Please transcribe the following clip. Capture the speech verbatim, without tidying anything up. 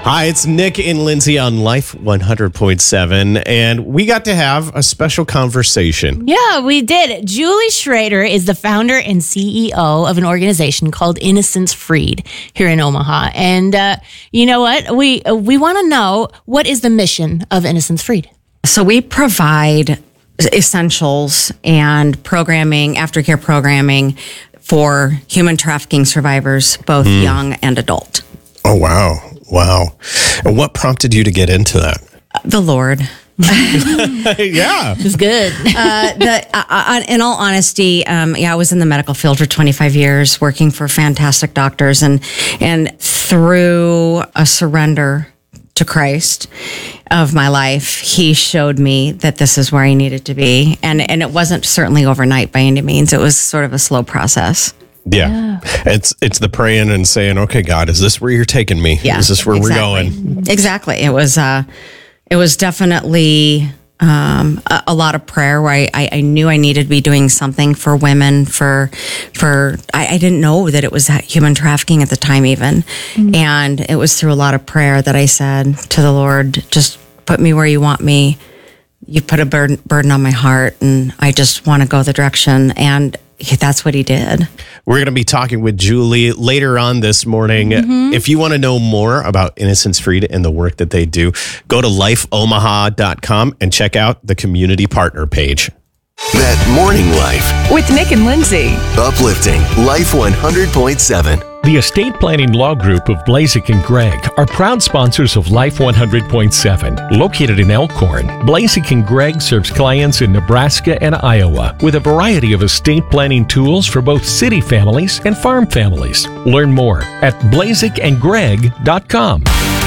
Hi, it's Nick and Lindsay on Life one hundred point seven, and we got to have a special conversation. Yeah, we did. Julie Schrader is the founder and C E O of an organization called Innocence Freed here in Omaha. And uh, you know what? We, uh, we want to know, what is the mission of Innocence Freed? So we provide essentials and programming, aftercare programming for human trafficking survivors, both mm. young and adult. Oh, wow. Wow. And what prompted you to get into that? The Lord. Yeah. It's good. uh, the, uh, in all honesty, um, yeah, I was in the medical field for twenty-five years, working for fantastic doctors, and and through a surrender to Christ of my life, He showed me that this is where I needed to be, and and it wasn't certainly overnight by any means. It was sort of a slow process. Yeah. yeah. It's it's the praying and saying, okay, God, is this where you're taking me? Yeah, is this where exactly. we're going? Exactly. It was uh, it was definitely um, a, a lot of prayer where I, I, I knew I needed to be doing something for women, for for I, I didn't know that it was human trafficking at the time even. Mm-hmm. And it was through a lot of prayer that I said to the Lord, just put me where you want me. You put a burden, burden on my heart, and I just want to go the direction. And that's what He did. We're going to be talking with Julie later on this morning. Mm-hmm. If you want to know more about Innocence Freed and the work that they do, go to life omaha dot com and check out the community partner page. That Morning Life with Nick and Lindsay. Uplifting Life one hundred point seven. The Estate Planning Law Group of Blazek and Gregg are proud sponsors of Life one hundred point seven. Located in Elkhorn, Blazek and Gregg serves clients in Nebraska and Iowa with a variety of estate planning tools for both city families and farm families. Learn more at blazek and gregg dot com.